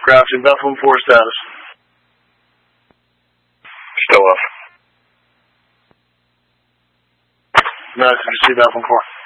Crouching, Bethlehem 4 status. Still off. Nice, did you see Bethlehem 4?